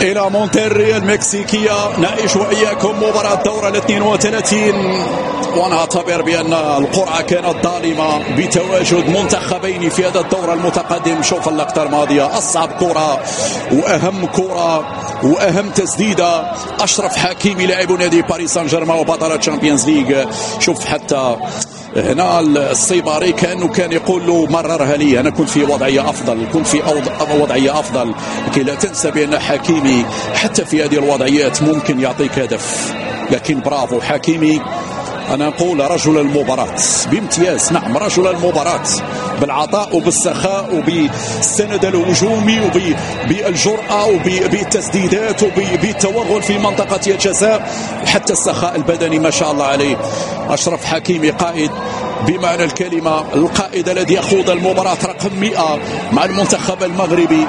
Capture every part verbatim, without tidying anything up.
إلى مونتيري المكسيكية نعيش وإياكم مباراة الدورة الاثنين وثلاثين، ونعتبر بأن القرعة كانت ظالمة بتواجد منتخبين في هذا الدورة المتقدم. شوف اللقطة الماضية، أصعب كرة وأهم كرة وأهم تسديدة أشرف حكيمي لاعب نادي باريس سان جيرمان وبطل تشامبيونز ليغ. شوف حتى هنا الصيباري كأنه كان يقول له مررها لي، أنا كنت في وضعية أفضل، كنت في وضعية أفضل. لكن لا تنسى بأن حكيمي حتى في هذه الوضعيات ممكن يعطيك هدف. لكن برافو حكيمي، أنا أقول رجل المباراة بامتياز. نعم رجل المباراة بالعطاء وبالسخاء وبالسند الهجومي وبالجرأة وبالتسديدات وبالتوغل في منطقة الجزاء، حتى السخاء البدني ما شاء الله عليه. أشرف حكيمي قائد بمعنى الكلمة، القائد الذي يخوض المباراة رقم مئة مع المنتخب المغربي.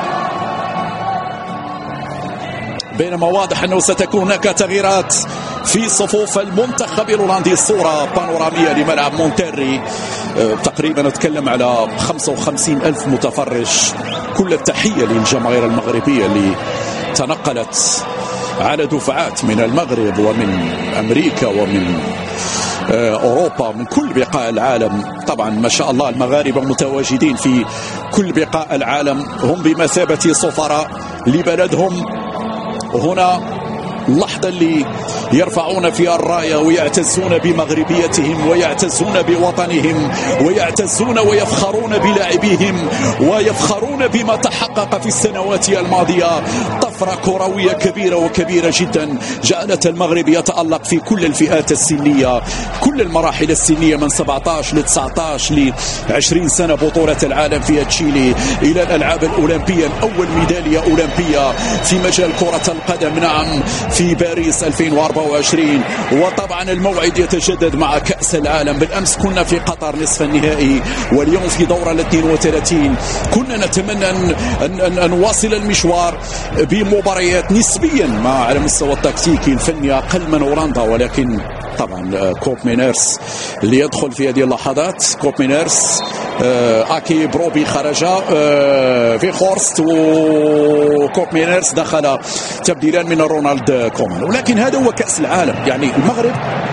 بينما واضح أنه ستكون هناك تغييرات في صفوف المنتخب الهولندي. الصورة بانورامية لملعب مونتيري، تقريبا نتكلم على خمسة وخمسين ألف متفرج. كل التحية للجماهير المغربية اللي تنقلت على دفعات من المغرب ومن أمريكا ومن أوروبا، من كل بقاع العالم. طبعا ما شاء الله المغاربة متواجدين في كل بقاع العالم، هم بمثابة سفراء لبلدهم. وهنا اللحظة اللي يرفعون فيها الراية ويعتزون بمغربيتهم ويعتزون بوطنهم ويعتزون ويفخرون بلاعبيهم ويفخرون بما تحقق في السنوات الماضية. طفرة كروية كبيرة وكبيرة جدا جعلت المغرب يتألق في كل الفئات السنية، كل المراحل السنية، من سبعة عشر ل تسعة عشر ل عشرين سنة. بطولة العالم في تشيلي إلى الألعاب الأولمبية، أول ميدالية أولمبية في مجال كرة القدم نعم في باريس ألفين وأربعة وعشرين. وطبعا الموعد يتجدد مع كأس العالم. بالأمس كنا في قطر نصف النهائي، واليوم في دورة الاثنين وثلاثين. كنا نتمنى أن, أن, أن, أن نواصل المشوار بمباريات نسبيا ما على مستوى التكتيكي الفني أقل من هولندا، ولكن طبعا كوب مينيرس اللي يدخل في هذه اللحظات. كوب مينيرس آه اكي بروبي خرج آه في خورست، وكوب مينيرس دخل تبديلا من رونالد كومان. ولكن هذا هو كأس العالم، يعني المغرب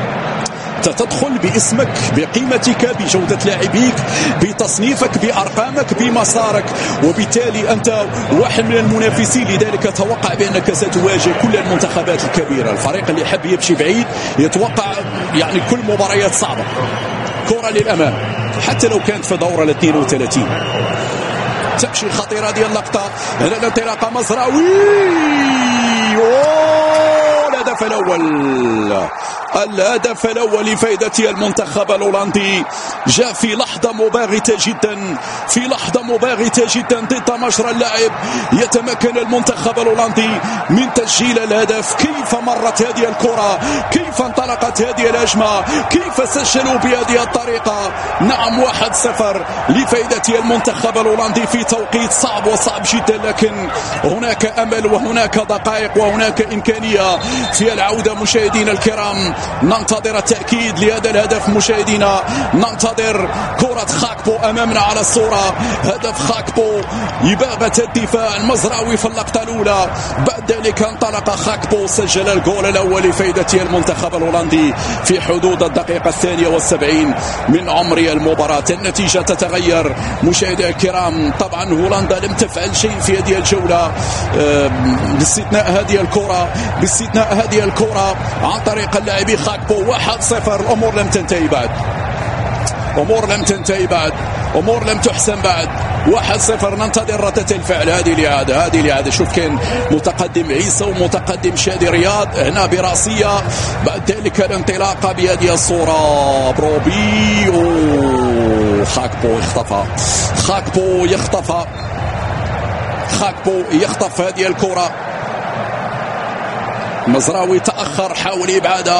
تدخل باسمك، بقيمتك، بجودة لاعبيك، بتصنيفك، بأرقامك، بمسارك، وبالتالي أنت واحد من المنافسين. لذلك توقع بأنك ستواجه كل المنتخبات الكبيرة. الفريق اللي يحب يمشي بعيد يتوقع يعني كل مباريات صعبة. كرة للأمام حتى لو كانت في دورة الاثنين وثلاثين. تمشي الخطيرة ديال اللقطة، هنا الانطلاقة مزراوي، الهدف الأول، الهدف الأول لفائدة المنتخب الهولندي جاء في لحظة مباغتة جدا، في لحظة مباغتة جدا ضد مجرى اللعب. يتمكن المنتخب الهولندي من تسجيل الهدف. كيف مرت هذه الكرة، كيف انطلقت هذه الهجمة، كيف سجلوا بهذه الطريقة. نعم واحد صفر لفائدة المنتخب الهولندي في توقيت صعب وصعب جدا، لكن هناك أمل وهناك دقائق وهناك إمكانية في العودة. مشاهدينا الكرام ننتظر التأكيد لهذا الهدف. مشاهدينا ننتظر كرة خاكبو أمامنا على الصورة. هدف خاكبو، إباغة الدفاع المزراوي في اللقطة الأولى. بعد ذلك انطلق خاكبو، سجل الجول الأول لفائدة المنتخب الهولندي في حدود الدقيقة الثانية والسبعين من عمر المباراة. النتيجة تتغير مشاهدينا الكرام. طبعا هولندا لم تفعل شيء في هذه الجولة باستثناء هذه الكرة، باستثناء هذه الكرة عن طريق اللاعبي خاكبو. واحد صفر. الأمور لم تنتهي بعد، أمور لم تنتهي بعد، أمور لم تحسن بعد. واحد صفر. ننتظر ردة الفعل. هذه الإعادة، هذه الإعادة. شوف كان متقدم عيسى ومتقدم شادي رياض هنا براسية. بعد ذلك الانطلاقة بهذه الصورة. بروبي خاكبو يخطفها، خاكبو يخطفها، خاكبو يخطف هذه الكرة. مزراوي تأخر، حاول إبعادها،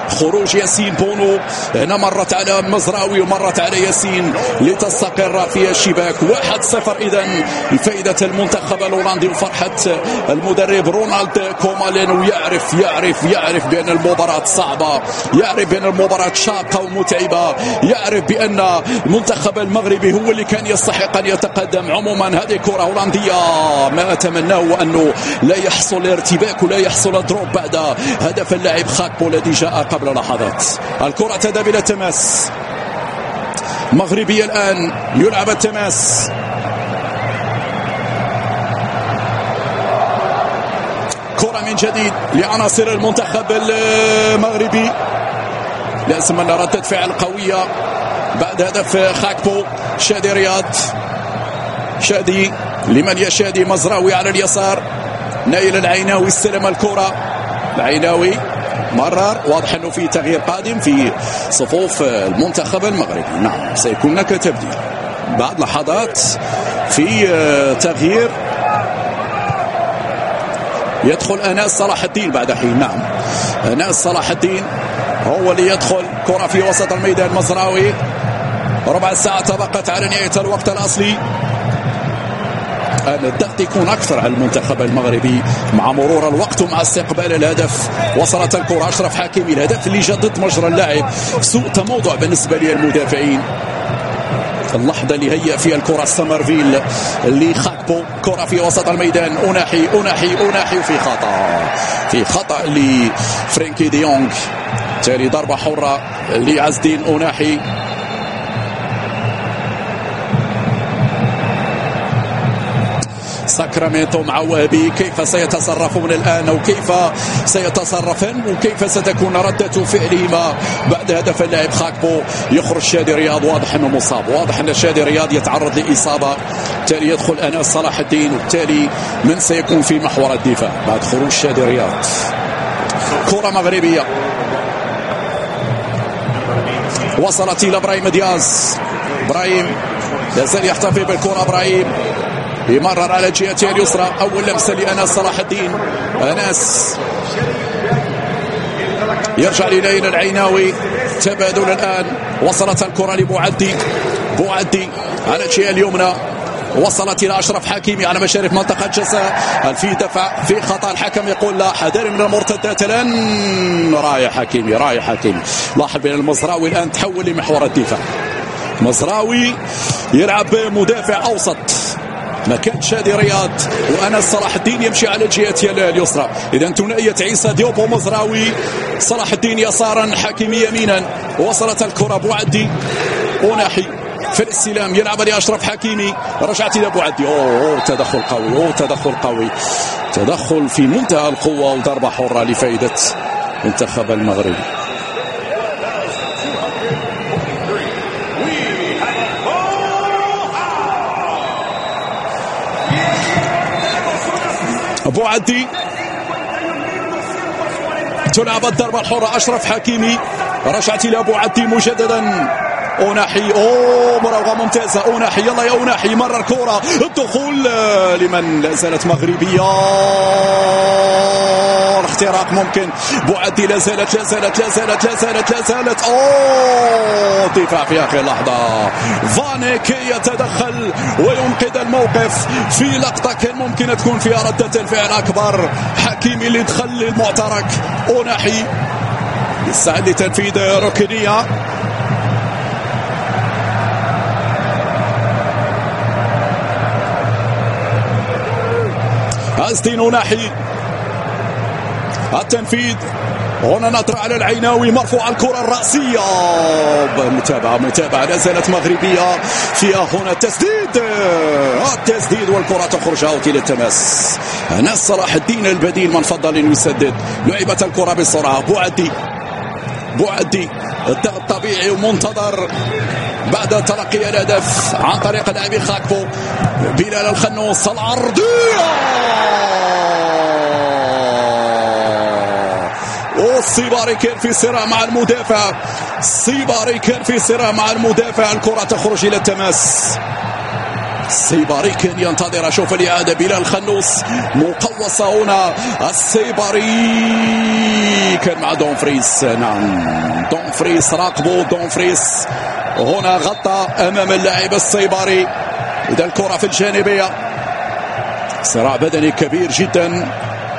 خروج ياسين بونو، هنا مرت على مزراوي ومرت على ياسين لتستقر في الشباك. واحد صفر إذا لفائدة المنتخب الهولندي وفرحة المدرب رونالد كومالين. ويعرف يعرف يعرف بأن المباراة صعبة، يعرف بأن المباراة شاقة ومتعبة، يعرف بأن المنتخب المغربي هو اللي كان يستحق أن يتقدم. عموما هذه كرة هولندية، ما أتمناه أنه لا يحصل ارتباك ولا يحصل دروب بعد هدف اللاعب خاكبو الذي جاء قبل لحظات. الكرة تذهب إلى التماس، مغربية الآن يلعب التماس. كرة من جديد لعناصر المنتخب المغربي، لازم أن ردة فعل قوية بعد هدف خاكبو. شادي رياض، شادي لمن يا شادي، مزراوي على اليسار، نايل العيناوي استلم الكرة، العيناوي مرر، واضح أنه في تغيير قادم في صفوف المنتخب المغربي. نعم سيكون هناك تبديل بعد لحظات، في تغيير، يدخل أناس صلاح الدين بعد حين. نعم أناس صلاح الدين هو اللي يدخل. كرة في وسط الميدان، مزراوي، ربع ساعة تبقت على نهاية الوقت الأصلي. الضغط يكون أكثر على المنتخب المغربي مع مرور الوقت ومع استقبال الهدف. وصلت الكرة أشرف حكيمي، الهدف اللي جدد مجرى اللعب، سوء تموضع بالنسبة للمدافعين. اللحظة اللي هيأ فيها الكرة سمرفيل اللي خاكبو، كرة في وسط الميدان، أناحي أناحي أناحي في خطأ في خطأ لفرانكي دي يونغ. تالي ضربة حرة لعز الدين أناحي. ساكرامنتو مع وهبي، كيف سيتصرفون الآن وكيف سيتصرفن وكيف ستكون ردة فعلهما بعد هدف اللاعب خاكبو؟ يخرج شادي رياض، واضح أنه مصاب، واضح أن شادي رياض يتعرض لإصابة، بالتالي يدخل أناس صلاح الدين، وبالتالي من سيكون في محور الدفاع بعد خروج شادي رياض؟ كرة مغربية وصلت إلى إبراهيم دياز، إبراهيم لازال يحتفظ بالكرة، إبراهيم يمرر على جهته اليسرى، أول لمسة لأناس صلاح الدين، أناس يرجع لنايل العيناوي، تبادل الآن. وصلت الكرة لبوعدي، بوعدي على الجهة اليمنى، وصلت إلى أشرف حكيمي على مشارف منطقة جزاء، هل في دفع؟ في خطأ؟ الحكم يقول لا، حذر من المرتدات الآن. رايح حكيمي، رايح حكيمي. لاحظ بين المزراوي الآن تحول لمحور الدفاع، مزراوي يلعب مدافع أوسط مكان شادي رياض، وأناس صلاح الدين يمشي على الجهة اليسرى. إذا ثنائية عيسى ديوب ومزراوي، صلاح الدين يسارا، حكيمي يمينا. وصلت الكرة بوعدي، أناحي في الاستلام، يلعب لأشرف حكيمي، رجعت إلى بوعدي. أوه, أوه تدخل قوي، أوه تدخل قوي، تدخل في منتهى القوة، وضربة حرة لفائدة منتخب المغرب. بوعدي، تلعب الضربة الحرة، أشرف حكيمي، رجعت إلى بوعدي مجددا، أناحي، أوه مراوغة ممتازة، أناحي، يلا يا أناحي، مرر كرة، الدخول لمن لا زالت مغربية، الاختراق ممكن، بوعدي لا زالت لا زالت لا زالت لا زالت لا زالت أوه دفاع في آخر لحظة، فانيك يتدخل وينقذ الموقف في لقطة كان ممكن تكون فيها ردة الفعل أكبر. حكيمي اللي دخل المعترك، أناحي يسعى لتنفيذ ركنية، عزدين أناحي، التنفيذ هنا نطر على العيناوي، مرفوع الكرة الرأسية، متابعة متابعة لا زالت مغربية فيها هنا التسديد، التسديد والكرة تخرج اوت إلى التماس. أناس صلاح الدين البديل من فضل أن يسدد، لعبت الكرة بسرعة، بوعدي بوعدي الضغط طبيعي ومنتظر بعد تلقي الهدف عن طريق لاعبي خاكبو. بلال الخنوس، العرضية، والصباري كان في صراع مع المدافع، الصباري كان في صراع مع المدافع، الكرة تخرج إلى التماس. السيباري كان ينتظر. شوف الإعادة بلال خنوس مقوصة هنا. السيباري كان مع دومفريس. نعم دومفريس راقبه. دومفريس هنا غطى أمام اللاعب السيباري. إذا الكرة في الجانبية. صراع بدني كبير جدا.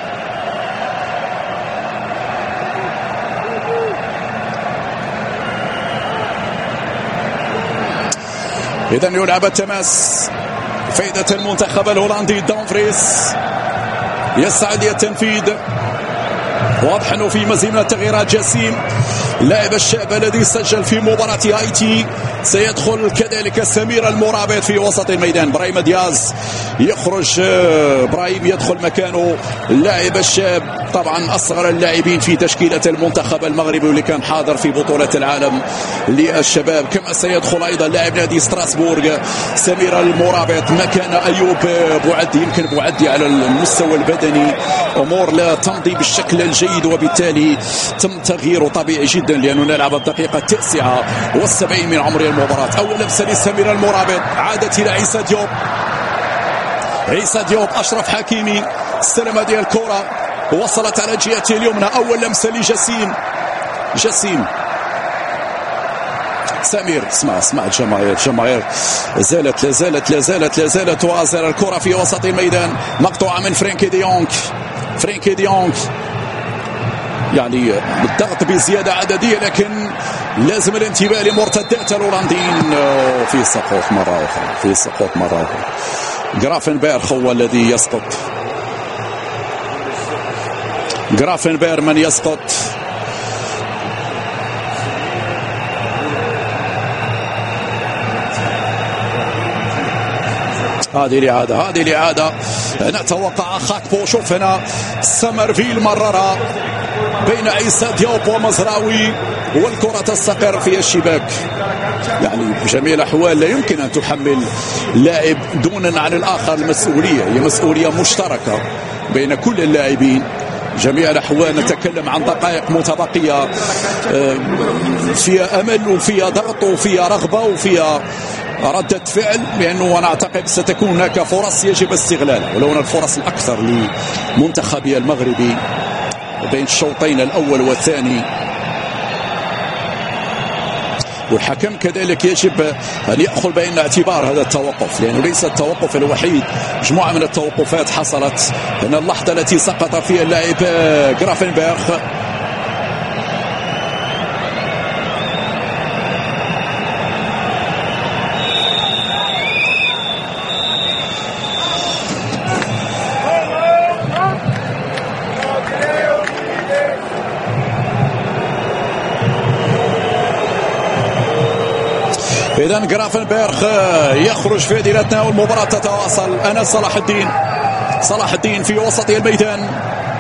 إذا يلعب التماس. فائدة المنتخب الهولندي. دومفريس يسعى للتنفيذ. واضح أنه في مزيد من التغييرات. جسيم اللاعب الشاب الذي سجل في مباراة هايتي سيدخل كذلك. سمير المرابط في وسط الميدان. براهيم دياز يخرج. براهيم يدخل مكانه اللاعب الشاب طبعا أصغر اللاعبين في تشكيلة المنتخب المغربي واللي كان حاضر في بطولة العالم للشباب. كما سيدخل أيضا لاعب نادي ستراسبورغ سمير المرابط مكان أيوب بوعدي. يمكن بوعدي على المستوى البدني أمور لا تمضي بالشكل الجيد وبالتالي تم تغييره طبيعي جدا لأنه نلعب الدقيقة التاسعة والسبعين من عمر المباراة. أول لمسة لسمير المرابط. عادت إلى عيسى ديوب. عيسى ديوب. أشرف حكيمي استلم هذه الكرة وصلت على جهته اليمنى. أول لمسة لجسيم. جسيم سمير. اسمع اسمع الجماهير. الجماهير زالت لا زالت لا زالت لا زالت وازال. الكرة في وسط الميدان مقطوعة من فرانكي ديونغ. فرانكي ديونغ يعني بالضغط بزيادة عددية لكن لازم الانتباه لمرتدات الهولنديين. في سقوط مرة أخرى. في سقوط مرة أخرى. غرافنبرغ هو الذي يسقط. غرافنبرغ من يسقط. هذه الإعادة. هذه الإعادة نتوقع خاكبو. شوف هنا سمرفيل مررها بين عيسى ديوب ومزراوي والكرة تستقر في الشباك. يعني بجميع الأحوال لا يمكن أن تحمل لاعب دونا عن الآخر المسؤولية. هي مسؤولية مشتركة بين كل اللاعبين. جميع الأحوال نتكلم عن دقائق متبقية فيها أمل وفيها ضغط وفيها رغبة وفيها ردة فعل لأنه أنا أعتقد ستكون هناك فرص يجب استغلالها ولو أن الفرص الأكثر لمنتخبي المغربي بين الشوطين الأول والثاني. والحكم كذلك يجب أن يأخذ بعين الاعتبار هذا التوقف لأنه ليس التوقف الوحيد. مجموعة من التوقفات حصلت. هنا اللحظة التي سقط فيها اللاعب غرافنبرغ. إذن غرافنبرغ يخرج في ديرتنا والمباراة تتواصل. أنا صلاح الدين. صلاح الدين في وسط الميدان.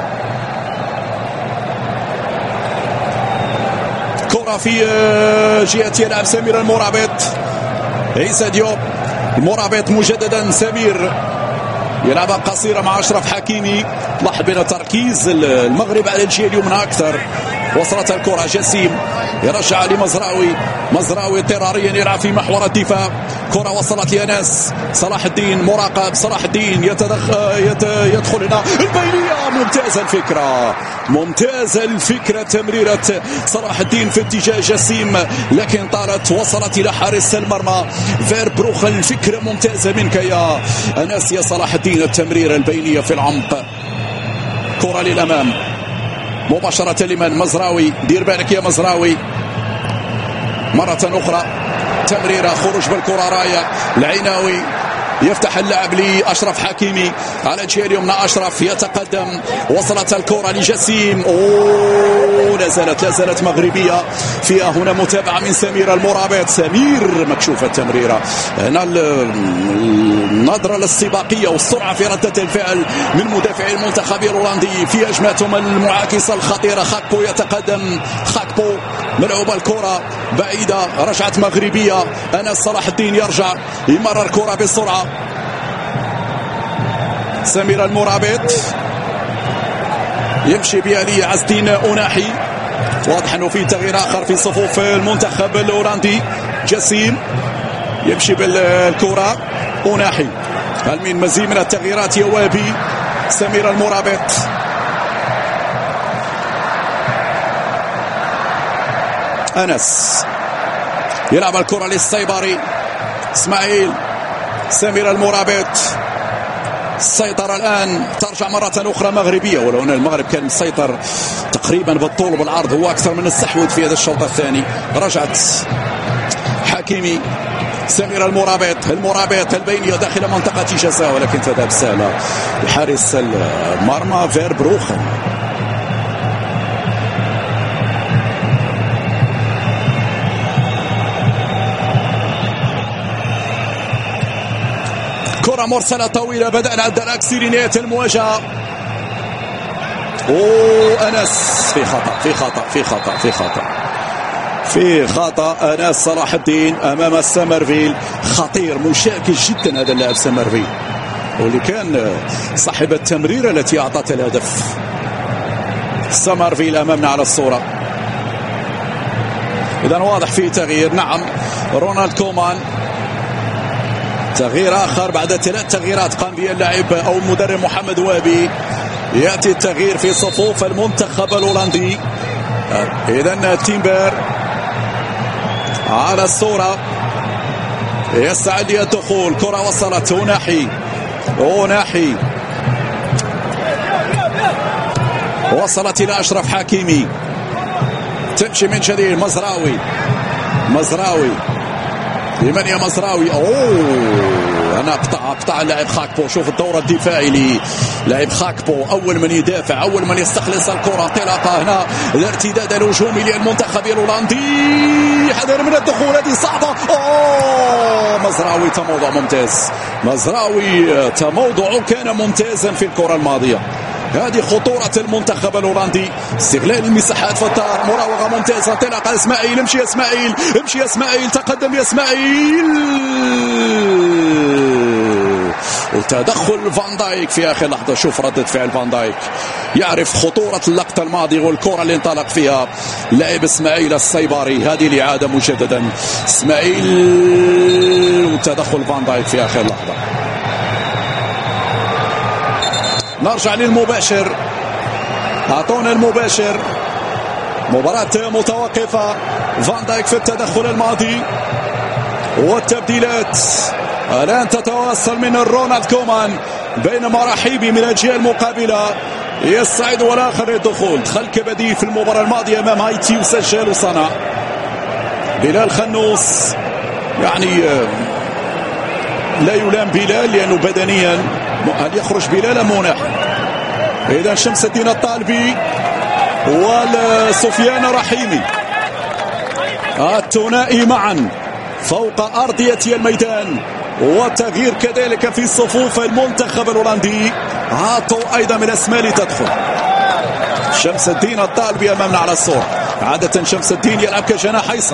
كرة في جهة يلعب سمير المرابط. عيسى ديوب. المرابط مجددا. سمير يلعبها قصيرة مع أشرف حكيمي. لاحظ بين تركيز المغرب على الجهة اليمنى أكثر. وصلت الكرة. جسيم يرجع لمزراوي. مزراوي اضطراريا يلعب في محور الدفاع. كرة وصلت لأنس. صلاح الدين مراقب. صلاح الدين يتدخل يدخل هنا البينية. ممتازة الفكرة. ممتازة الفكرة. تمريرة صلاح الدين في اتجاه جسيم لكن طارت وصلت إلى حارس المرمى فيربروخ. الفكرة ممتازة منك يا أنس يا صلاح الدين. التمريرة البينية في العمق. كرة للأمام مباشرة لمن مزراوي. دير بالك يا مزراوي. مرة أخرى تمريرة. خروج بالكرة راية. العيناوي يفتح اللعب لأشرف حكيمي على الجهة اليمنى. أشرف يتقدم. وصلت الكرة لجسيم. أوه لا زالت لا زالت مغربية. فيها هنا متابعة من سمير المرابط. سمير مكشوفة التمريرة. هنا النظرة للسباقية والسرعة في ردة الفعل من مدافعي المنتخب الهولندي في هجماتهم المعاكسة الخطيرة. خاكبو يتقدم. خاكبو ملعوبة الكرة بعيدة. رجعت مغربية. أنس صلاح الدين يرجع يمرر كرة بسرعة. سمير المرابط يمشي بها لعز الدين أناحي. واضح أنه في تغيير آخر في صفوف المنتخب الهولندي. جسيم يمشي بالكرة أوناحي. هل من مزيد من التغييرات يا وابي؟ سمير المرابط، أنس يلعب الكرة للسيباري، إسماعيل، سمير المرابط، السيطرة الآن ترجع مرة أخرى مغربية، ولو أن المغرب كان مسيطر تقريبا بالطول وبالعرض، هو أكثر من السحوذ في هذا الشوط الثاني. رجعت حكيمي، سمير المرابط، المرابط البينية داخل منطقة جزاء، ولكن تذهب سهلة لحارس المرمى فير بروخن. كرة مرسلة طويلة، بدأنا الدراكسي لنهاية المواجهة. أوه أنس في خطأ في خطأ في خطأ في خطأ في خطأ أنس صلاح الدين أمام سامرفيل. خطير مشاكس جدا هذا اللاعب سامرفيل، واللي كان صاحب التمريرة التي أعطت الهدف. سامرفيل أمامنا على الصورة. إذا واضح في تغيير. نعم رونالد كومان، تغيير آخر بعد ثلاث تغييرات قام به اللاعب أو المدرب محمد وابي. يأتي التغيير في صفوف المنتخب الهولندي. إذا تيمبر على الصورة يستعد للدخول. كرة وصلت أوناحي، أوناحي وصلت إلى أشرف حكيمي، تمشي من جديد. مزراوي، مزراوي لمن يا مزراوي؟ اوه انا اقطع اقطع اللاعب خاكبو. شوف الدور الدفاعي للاعب خاكبو، اول من يدافع، اول من يستخلص الكره. انطلاقه هنا، الارتداد الهجومي للمنتخب الهولندي. حذر من الدخول، هذه صعبه. اوه مزراوي تموضع ممتاز، مزراوي تموضعه كان ممتازا في الكره الماضيه. هذه خطورة المنتخب الهولندي، استغلال المساحات في الدار، مراوغة ممتازة. انطلاقة اسماعيل، امشي يا اسماعيل، امشي يا اسماعيل، تقدم يا اسماعيل، وتدخل فان دايك في اخر لحظة. شوف ردة فعل فان دايك، يعرف خطورة اللقطة الماضية والكرة اللي انطلق فيها لاعب اسماعيل السيباري. هذه الإعادة مجددا، اسماعيل وتدخل فان دايك في اخر لحظة. نرجع للمباشر، أعطونا المباشر. مباراة متوقفة، فان دايك في التدخل الماضي والتبديلات الآن تتواصل من رونالد كومان، بينما رحيبي من الجهة المقابلة يستعد والآخر للدخول. دخل كبديل في المباراة الماضية أمام هايتي وسجل وصنع. بلال خنوس يعني لا يلام بلال لأنه بدنيا هل يخرج بلال أم أوناحي؟ إذا شمس الدين الطالبي وسفيان رحيمي الثنائي معا فوق أرضية الميدان، وتغيير كذلك في صفوف المنتخب الهولندي. عطوا أيضا من الأسماء لتدخل. شمس الدين الطالبي أمامنا على الصورة. عادة شمس الدين يلعب كجناح أيسر.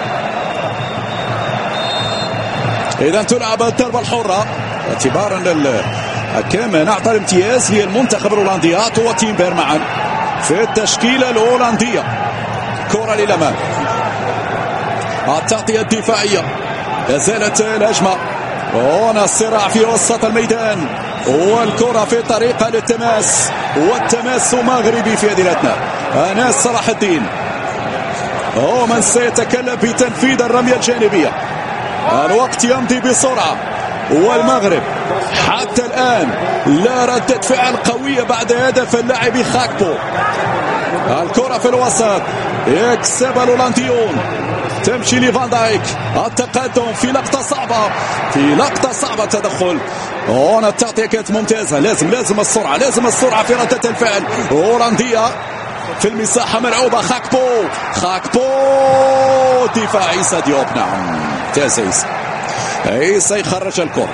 إذا تلعب الضربة الحرة اعتبارا للحكام. نعطى الامتياز للمنتخب الهولندي. عطوا وتيمبر معا في التشكيلة الهولندية. كرة للأمام، التغطية الدفاعية، لا زالت الهجمة. هنا الصراع في وسط الميدان، والكرة في طريقة للتماس، والتماس مغربي في هذه الأثناء. أنس صلاح الدين هو من سيتكلم بتنفيذ الرمية الجانبية. الوقت يمضي بسرعة، والمغرب حتى الآن لا ردة فعل قوية بعد هدف اللاعب خاكبو. الكرة في الوسط، يكسب الهولنديون، تمشي لفان دايك. التقدم في لقطة صعبة، في لقطة صعبة تدخل. هنا التغطية كانت ممتازة. لازم لازم السرعة، لازم السرعة في ردة الفعل. هولندية في المساحة ملعوبة. خاكبو، خاكبو دفاع عيسى ديوب. نعم ممتاز عيسى، عيسى يخرج الكرة.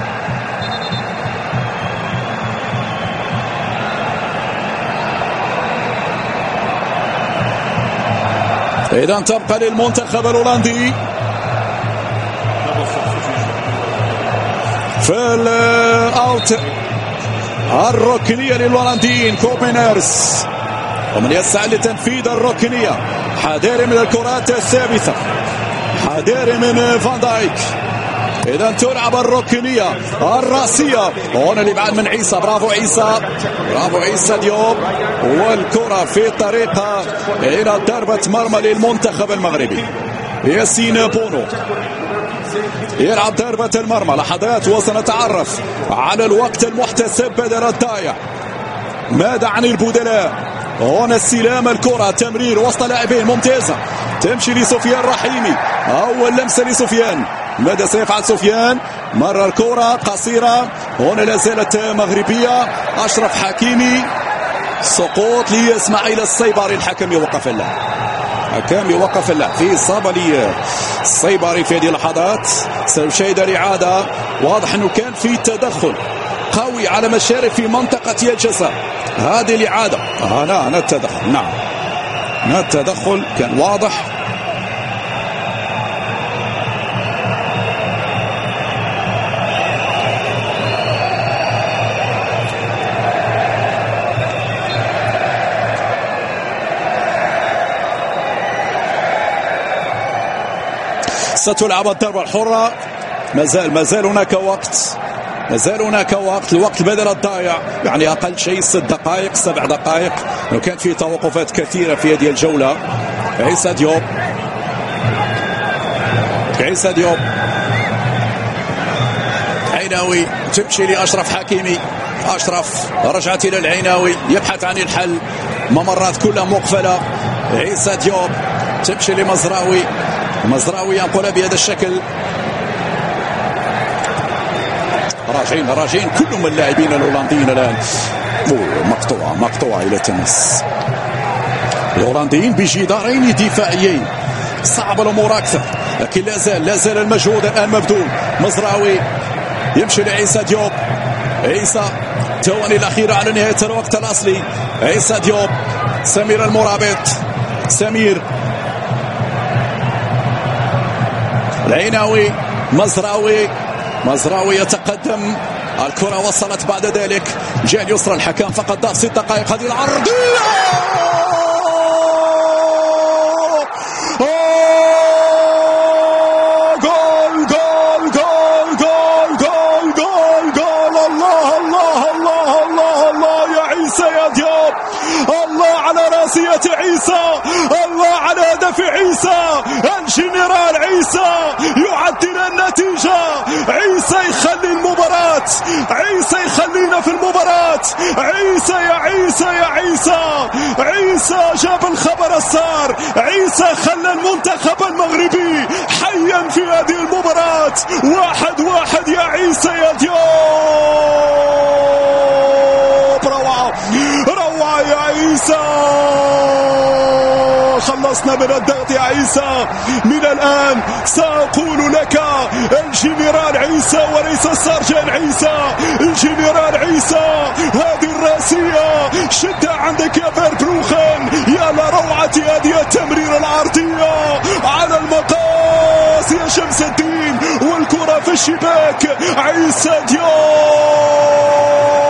إذا تبقى للمنتخب الهولندي في الأوت الركنية للهولنديين. كوبينرز ومن يسعى لتنفيذ الركنية. حذاري من الكرات الثابتة، حذاري من فان دايك. إذا تلعب الركنية الراسية هنا اللي بعد من عيسى. برافو عيسى، برافو عيسى ديوب، والكرة في طريقها إلى ضربة مرمى للمنتخب المغربي. ياسين بونو يلعب ضربة المرمى. لحظات وسنتعرف على الوقت المحتسب بدل الضايع. ماذا عن البدلاء؟ هنا استلام الكرة، تمرير وسط لاعبين ممتازة، تمشي لسفيان رحيمي. أول لمسة لسفيان، ماذا سيفعل سفيان؟ مرر كرة قصيرة، هنا لا زالت مغربية. أشرف حكيمي، سقوط لإسماعيل الصيباري. الحكم يوقف اللعب، الحكم يوقف اللعب في إصابة للصيباري في هذه اللحظات. سيشاهد الإعادة. واضح أنه كان في تدخل قوي على مشارف في منطقة الجزاء. هذه الإعادة، هنا هنا التدخل، نعم هنا التدخل كان واضح. ستلعب الضربة الحرة. مازال مازال هناك وقت، مازال هناك وقت. الوقت بدل الضايع، يعني أقل شيء ست دقائق سبع دقائق، وكان في توقفات كثيرة في هذه الجولة. عيسى ديوب، عيسى ديوب، عيناوي تمشي لأشرف حكيمي. أشرف رجعت إلى العيناوي يبحث عن الحل، ممرات كلها مقفلة. عيسى ديوب تمشي لمزراوي، مزراوي ينقل بهذا الشكل. راجعين راجعين كلهم اللاعبين الهولنديين الآن. مقطوعة مقطوعة إلى تمس. الهولنديين بجدارين دفاعيين، صعب الأمور أكثر، لكن لا زال لا زال المجهود الآن مبذول. مزراوي يمشي لعيسى ديوب. عيسى الثواني الأخيرة على نهاية الوقت الأصلي. عيسى ديوب، سمير المرابط، سمير، العيناوي، مزراوي، مزراوي يتقدم. الكرة وصلت بعد ذلك جهة اليسرى. الحكم فقط ضاف ست دقائق. هذه العرضية، جول جول جول جول جول جول جول. الله الله الله الله الله يا عيسى يا دياب، الله على راسية عيسى، الله على هدف عيسى. الجنرال عيسى يعدل النتيجة. عيسى يخلي المباراة، عيسى يخلينا في المباراة. عيسى يا عيسى يا عيسى، عيسى جاب الخبر السار. عيسى خلى المنتخب المغربي حيا في هذه المباراة. واحد واحد يا عيسى يا دياب. روعة روعة يا عيسى، خلصنا من الضغط يا عيسى. من الآن سأقول لك الجنرال عيسى وليس السارجان عيسى. الجنرال عيسى، هذه الراسية شدها عندك يا فيربروخن. يا لروعة هذه التمريرة العرضية على المقاس يا شمس الدين، والكرة في الشباك. عيسى دياب،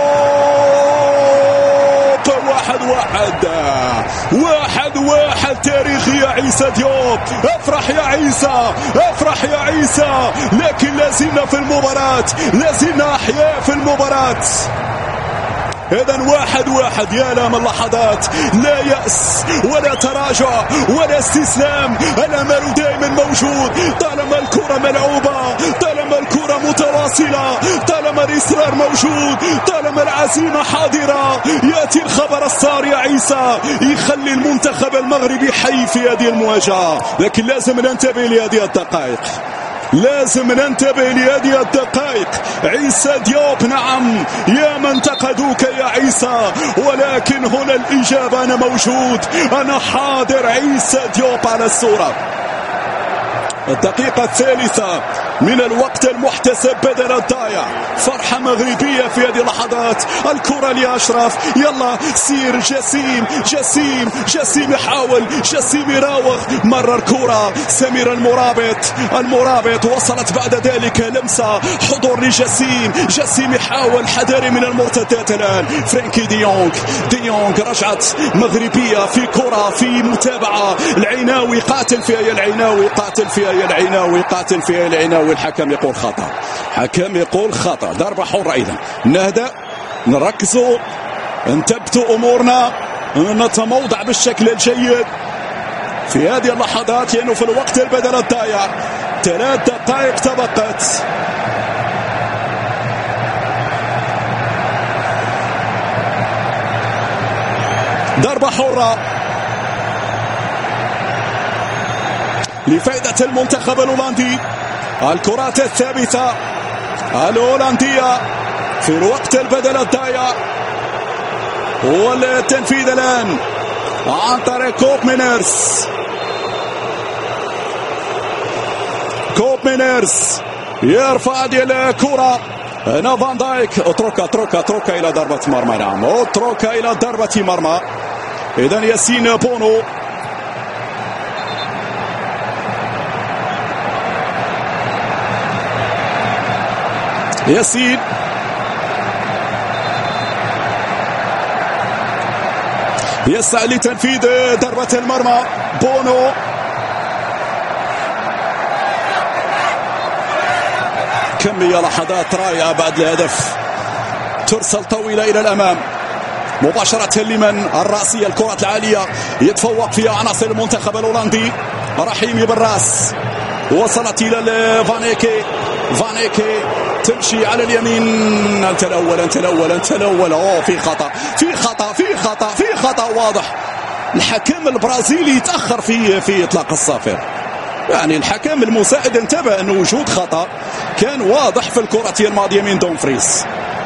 واحد واحد واحد واحد تاريخي يا عيسى ديوب. افرح يا عيسى، افرح يا عيسى، لكن لازلنا في المباراة، لازلنا أحياء في المباراة. إذن واحد واحد. يا لا من اللحظات، لا يأس ولا تراجع ولا استسلام. الأمل دائما موجود طالما الكرة ملعوبة، طالما الكرة متواصلة، طالما الإصرار موجود، طالما العزيمة حاضرة. يأتي الخبر السار يا عيسى، يخلي المنتخب المغربي حي في هذه المواجهة. لكن لازم ننتبه لهذه الدقائق، لازم ننتبه لهذه الدقائق. عيسى ديوب، نعم يا من انتقدوك يا عيسى، ولكن هنا الإجابة. أنا موجود، أنا حاضر. عيسى ديوب على الصورة. الدقيقة الثالثة من الوقت المحتسب بدل الضايع. فرحة مغربية في هذه اللحظات. الكرة لأشرف، يلا سير جسيم جسيم جسيم يحاول، جسيم يراوغ، مرر كرة. سمير المرابط، المرابط وصلت بعد ذلك لمسة حضور لجسيم. جسيم يحاول، حذري من المرتدات الآن. فرانكي ديونغ، ديونغ رجعت مغربية في كرة، في متابعة. العيناوي قاتل فيها يا العيناوي، قاتل فيها يا العيناوي، قاتل فيها العيناوي. والحكم يقول خطأ. حكم يقول خطأ. ضربة حرة. إذا نهدأ، نركزوا، نثبتوا أمورنا، نتموضع بالشكل الجيد في هذه اللحظات، لأنه في الوقت البدل الضايع ثلاث دقائق تبقت. ضربة حرة لفائدة المنتخب الهولندي. الكرات الثابتة الهولندية في الوقت البدل الضايع، والتنفيذ الآن عن طريق كوب مينرز. كوب مينرز يرفع ديال الكرة هنا فان دايك. اترك اترك اترك إلى ضربة مرمى. نعم اترك إلى ضربة مرمى. إذا ياسين بونو ياسين يسعى لتنفيذ ضربة المرمى. بونو كمية لحظات رائعة بعد الهدف، ترسل طويلة إلى الأمام مباشرة لمن الرأسية. الكرة العالية يتفوق فيها عناصر المنتخب الهولندي. رحيمي بالراس وصلت إلى فانيكي. فانيكي تمشي على اليمين. أنت الأول أنت الأول أنت الأول. أوه في خطأ في خطأ في خطأ في خطأ واضح. الحكم البرازيلي يتأخر في في إطلاق الصافر. يعني الحكم المساعد انتبه أنه وجود خطأ كان واضح في الكرة الماضية من دومفريز.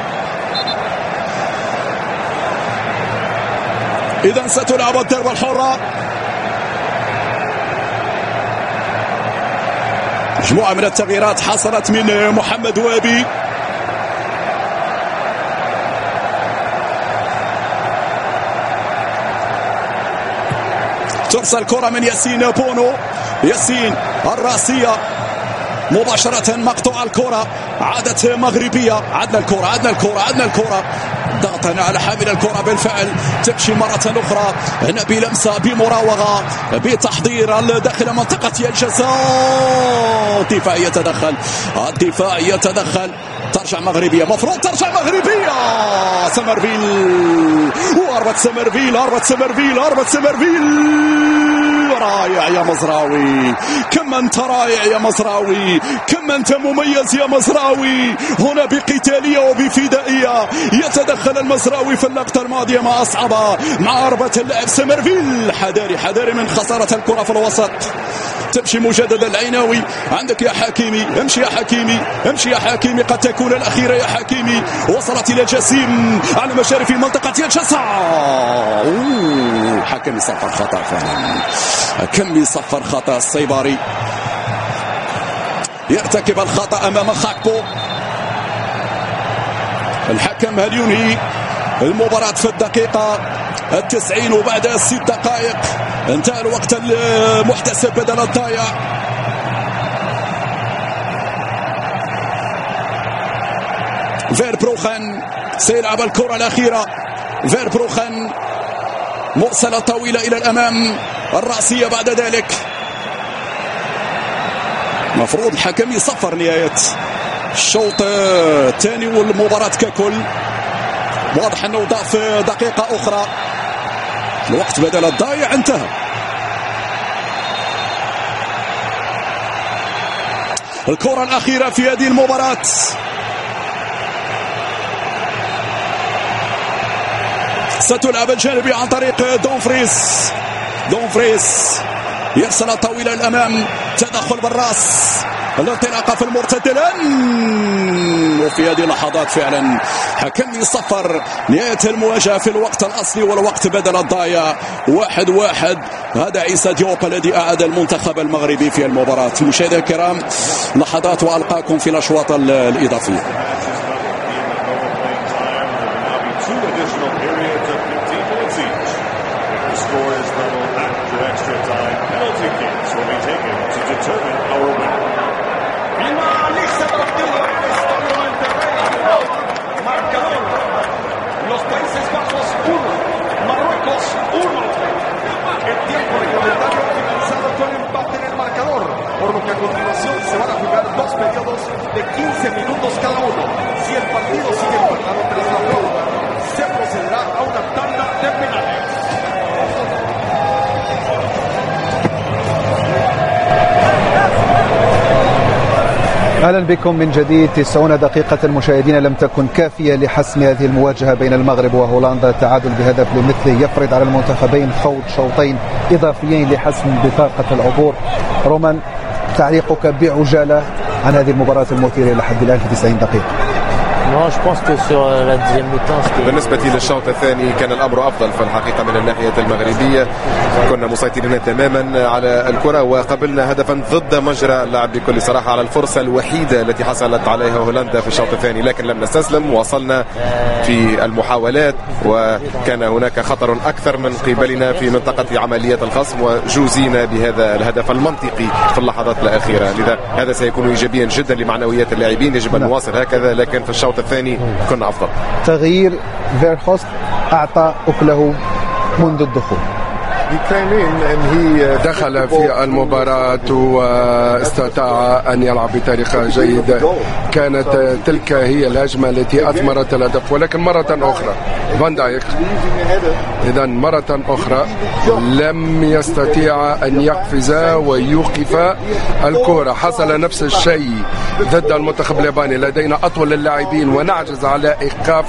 إذا ستلعب الضربة الحرة. مجموعة من التغييرات حصلت من محمد وابي. ترسل كرة من ياسين بونو. ياسين الراسية مباشرة مقطوع الكرة. عادت مغربية. عدنا الكرة عدنا الكرة عدنا الكرة. ضغطنا على حامل الكرة بالفعل. تمشي مرة أخرى هنا بلمسة بمراوغة بتحضير داخل منطقة الجزاء. الدفاع يتدخل الدفاع يتدخل. ترجع مغربية. مفروض ترجع مغربية. سمرفيل وأربعة سمرفيل أربعة سمرفيل أربعة سمرفيل. رائع يا مزراوي. كم أنت رائع يا مزراوي. كم أنت مميز يا مزراوي. هنا بقتالية وبفدائية يتدخل المزراوي في اللقطة الماضية ما أصعبها مع أربعة اللاعب سمرفيل. حذاري حذاري من خسارة الكرة في الوسط. تمشي مجددا العيناوي. عندك يا حكيمي. امشي يا حكيمي امشي يا حكيمي. قد تكون الأخيرة يا حكيمي. وصلت إلى جسيم على مشارف منطقة الجزاء. حكم يصفر خطأ فعلا. حكم يصفر خطأ. السيباري يرتكب الخطأ أمام خاكبو. الحكم هل ينهي المباراة في الدقيقة التسعين وبعد ست دقائق انتهى الوقت المحتسب بدل الضايع. فيربروخن سيلعب الكرة الأخيرة. فيربروخن مرسلة طويلة إلى الأمام. الرأسية بعد ذلك. مفروض الحكم يصفر نهاية الشوط الثاني والمباراة ككل. واضح أنه ضاف دقيقة أخرى. الوقت بدل الضايع انتهى. الكرة الأخيرة في هذه المباراة. ستلعب الجانبي عن طريق دومفريز. دومفريز يرسل طويلة الأمام. تدخل بالراس. الانطلاقة في المرتد الآن. وفي هذه اللحظات فعلا حكم يصفر نهاية المواجهة في الوقت الأصلي والوقت بدل الضايع. واحد واحد. هذا عيسى ديوب الذي أعاد المنتخب المغربي في المباراة. مشاهدينا الكرام لحظات وألقاكم في الأشواط الإضافية. Por lo que أهلا بكم من جديد. تسعون دقيقة مشاهدين لم تكن كافية لحسم هذه المواجهة بين المغرب وهولندا. تعادل بهدف لمثله يفرض على المنتخبين خوض شوطين إضافيين لحسم بطاقة العبور. رومان، تعليقك بعجالة عن هذه المباراة المثيرة لحد الآن في تسعين دقيقة؟ بالنسبة للشوط الثاني كان الأمر أفضل في الحقيقة من الناحية المغربية. كنا مسيطرين تماما على الكرة وقبلنا هدفا ضد مجرى اللعب بكل صراحة على الفرصة الوحيدة التي حصلت عليها هولندا في الشوط الثاني، لكن لم نستسلم. وصلنا في المحاولات وكان هناك خطر أكثر من قبلنا في منطقة عملية الخصم وجوزينا بهذا الهدف المنطقي في اللحظات الأخيرة. لذا هذا سيكون إيجابيا جدا لمعنويات اللاعبين. يجب أن نواصل هكذا، لكن في الشوط الثاني كنا أفضل. تغيير فيرهوست أعطى أكله منذ الدخول. دخل في المباراة واستطاع أن يلعب بطريقة جيدة. كانت تلك هي الهجمة التي أثمرت الهدف، ولكن مرة أخرى فان دايك إذا مرة أخرى لم يستطيع أن يقفز ويوقف الكرة. حصل نفس الشيء ضد المنتخب الياباني. لدينا أطول اللاعبين ونعجز على إيقاف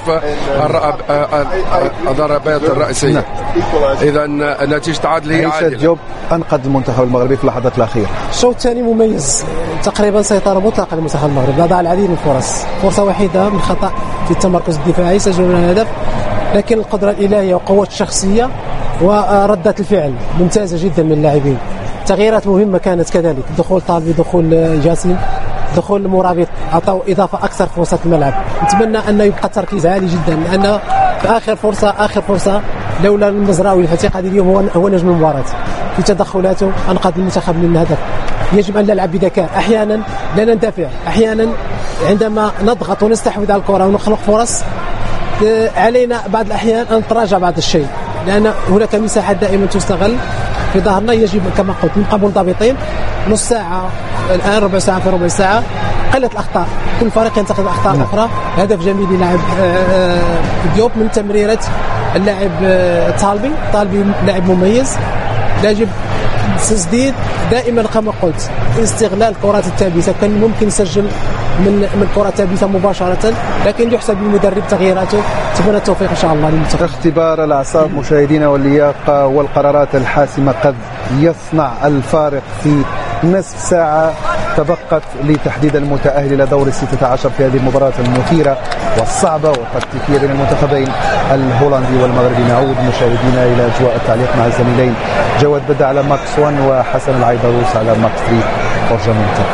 الضربات الرأسية. إذا نتيجة تعادل هي عادلة. ديوب أنقذ المنتخب المغربي في اللحظات الأخيرة. الشوط الثاني مميز، تقريبا سيطرة مطلقة للمنتخب المغربي. ضاع العديد من الفرص، فرصة واحدة من خطأ في التمركز الدفاعي سجل الهدف، لكن القدرة الإلهية وقوة الشخصية وردة الفعل ممتازة جدا من اللاعبين. تغييرات مهمة كانت كذلك، دخول طالبي، دخول جاسم، دخول المرابط أعطوا إضافة أكثر في وسط الملعب. نتمنى أن يبقى التركيز عالي جدا، لأن في آخر فرصة آخر فرصة لولا المزراوي الفتيق هذه اليوم هو هو نجم المباراة في تدخلاته، أنقذ المنتخب من الهدف. يجب أن نلعب بذكاء، أحيانا لا نندفع، أحيانا عندما نضغط ونستحوذ على الكرة ونخلق فرص علينا بعض الأحيان أن نتراجع بعض الشيء، لأن هناك مساحات دائما تستغل في ظهرنا. يجب كما قلت نبقى منضبطين. نص ساعة الآن، ربع ساعة في ربع ساعة، قلة الأخطاء، كل فريق ينتقد أخطاء نعم. أخرى. هدف جميل للاعب ديوب من تمريرة اللاعب طالبي. طالبي لاعب مميز. يجب تسديد دائما كما قلت، استغلال الكرات الثابتة. كان ممكن يسجل من من كرة ثابتة مباشرة، لكن يحسب للمدرب تغييراته. أتمنى التوفيق إن شاء الله للمنتخب. اختبار الأعصاب مشاهدينا واللياقة والقرارات الحاسمة قد يصنع الفارق في نصف ساعة تبقت لتحديد المتأهل إلى دور الستة عشر في هذه المباراة المثيرة والصعبة والتكتيكية بين المنتخبين الهولندي والمغربي. نعود مشاهدينا إلى أجواء التعليق مع الزميلين جواد بدع على ماكس واحد وحسن العيدروس على ماكس ثلاثة فرجة ممتع.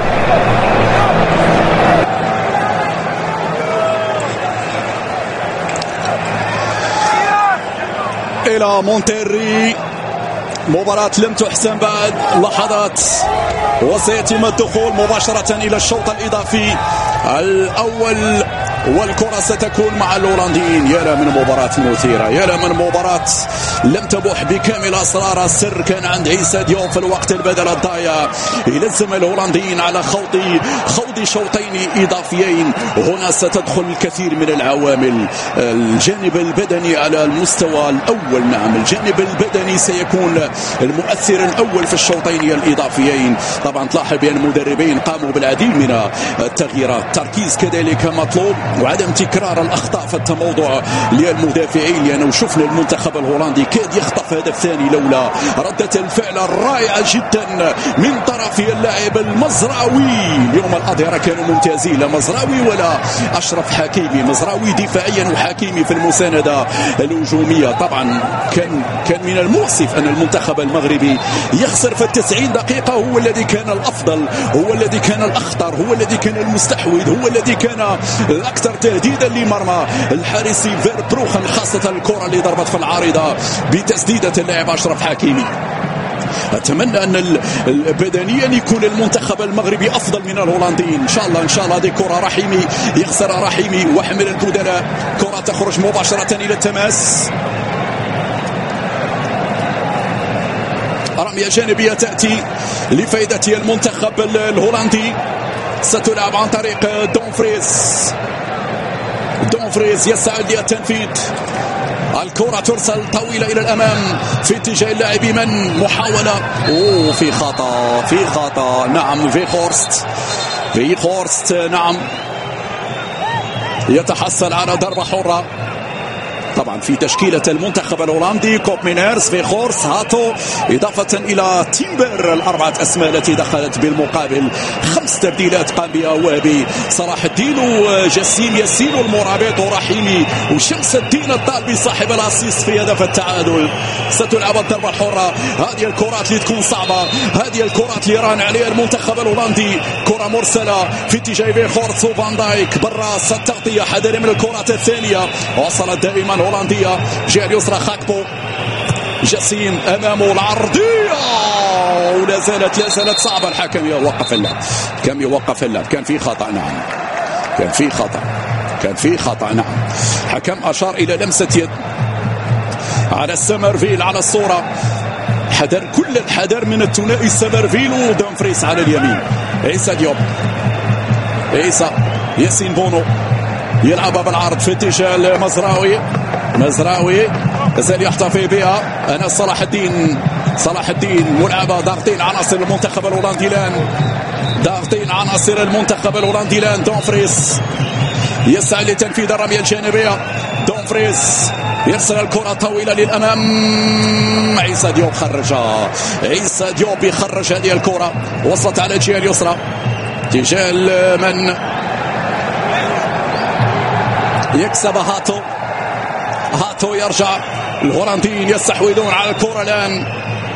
إلى مونتيري، مباراة لم تحسم بعد لحظات وسيتم الدخول مباشرة إلى الشوط الإضافي الأول، والكرة ستكون مع الهولنديين. يا من مباراة مثيرة، يا من مباراة لم تبح بكامل أسرارها. السر كان عند عيسى ديوب في الوقت البدل الضايع. يلزم الهولنديين على خوض خوض شوطين إضافيين. هنا ستدخل الكثير من العوامل. الجانب البدني على المستوى الأول، نعم الجانب البدني سيكون المؤثر الأول في الشوطين الإضافيين. طبعا تلاحظ بأن المدربين قاموا بالعديد من التغييرات. تركيز كذلك مطلوب وعدم تكرار الأخطاء في التموضع للمدافعين، لأنه شفنا المنتخب الهولندي كاد يخطف هدف ثاني لولا ردة الفعل الرائعة جدا من طرف اللاعب المزراوي. اليوم الأظهرة كانوا ممتازين، لا مزراوي ولا أشرف حكيمي. مزراوي دفاعيا وحكيمي في المساندة الهجومية. طبعا كان كان من المؤسف أن المنتخب المغربي يخسر في التسعين دقيقة. هو الذي كان الأفضل، هو الذي كان الأخطر، هو الذي كان المستحوذ، هو الذي كان الأكثر تهديدا لمرمى الحارس فيربروخن، خاصة الكرة اللي ضربت في العارضة بتسديدة اللاعب أشرف حكيمي. أتمنى أن بدنيا يكون المنتخب المغربي أفضل من الهولنديين إن شاء الله. إن شاء الله هذه كرة رحيمي يخسر رحيمي وحمل البدلاء. كرة تخرج مباشرة إلى التماس. رمية جانبية تأتي لفائدة المنتخب الهولندي، ستلعب عن طريق دومفريز. دومفريز يسعى للتنفيذ، الكرة ترسل طويلة إلى الأمام في اتجاه اللاعب من محاولة، أوه في خطأ في خطأ نعم فيخورست فيخورست نعم يتحصل على ضربة حرة. طبعا في تشكيلة المنتخب الهولندي كوب مينيرز، فيخورست، هاتو، إضافة إلى تيمبر، الأربعة أسماء التي دخلت بالمقابل. خمس تبديلات قام بها وهبي، صلاح الدين وجسيم ياسين والمرابط ورحيمي وشمس الدين الطالبي صاحب الاسيست في هدف التعادل. ستلعب الضربة الحرة. هذه الكرات اللي تكون صعبة، هذه الكرات اللي يران عليها المنتخب الهولندي. كرة مرسلة في اتجاه فيخورست وفان دايك، بالراس التغطية، حذر من الكرات الثانية. وصلت دائما هولندية، جهة اليسرى خاكبو، جسيم امامه العرضيه ولا زالت لا زالت صعبه. الحكم يوقف اللعب، كم يوقف اللعب، كان في خطا نعم، كان في خطا كان في خطا نعم. حكم اشار الى لمسه يد على سمرفيل على الصوره. حذر كل الحذر من الثنائي سمرفيل ودومفريس على اليمين. عيسى ديوب، عيسى ياسين بونو يلعبها بالعرض في اتجاه المزراوي. مزراوي مازال يحتفي بها. أنا صلاح الدين، صلاح الدين ملعبة، ضاغطين عناصر المنتخب الهولندي الآن، ضاغطين عناصر المنتخب الهولندي الآن. دومفريس يسعى لتنفيذ الرمية الجانبية. دومفريس يرسل الكرة طويلة للأمام. عيسى ديوب خرجها، عيسى ديوب يخرج هذه الكرة، وصلت على الجهة اليسرى تجاه من يكسب هاتو. هاتو يرجع، الهولنديين يستحوذون على الكرة الآن